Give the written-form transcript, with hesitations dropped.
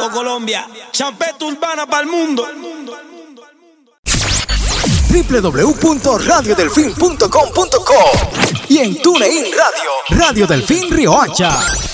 México, Colombia. Champeta urbana para el mundo. www.radiodelfin.com.co y en TuneIn Radio, Radio Delfín Riohacha.